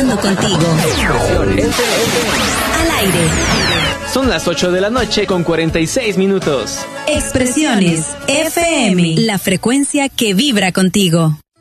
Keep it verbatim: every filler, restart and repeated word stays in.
vibrando contigo. Al aire. Son las ocho de la noche con cuarenta y seis minutos. Expresiones F M, la frecuencia que vibra contigo.